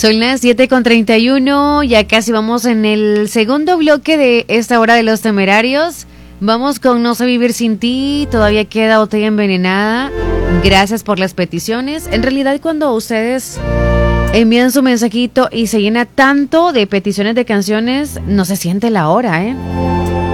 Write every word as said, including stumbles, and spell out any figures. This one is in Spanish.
Son las siete con treinta y uno, ya casi vamos en el segundo bloque de esta hora de Los Temerarios. Vamos con No sé vivir sin ti, todavía queda Botella Envenenada. Gracias por las peticiones. En realidad, cuando ustedes envían su mensajito y se llena tanto de peticiones de canciones, no se siente la hora, ¿eh?